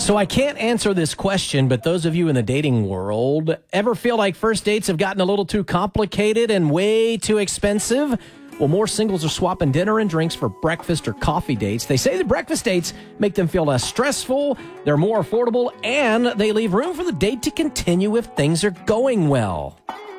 So I can't answer this question, but those of you in the dating world ever feel like first dates have gotten a little too complicated and way too expensive? Well, more singles are swapping dinner and drinks for breakfast or coffee dates. They say the breakfast dates make them feel less stressful, they're more affordable, and they leave room for the date to continue if things are going well.